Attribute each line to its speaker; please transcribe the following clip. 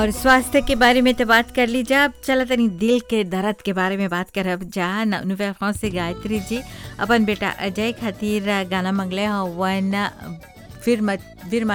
Speaker 1: और स्वास्थ्य के बारे में तो बात कर ली जा। अब चला तनी दिल के दर्द के बारे में बात करब जा। नोuvelle France से गायत्री जी अपन बेटा अजय खातिर गाना मंगले हवन। फिर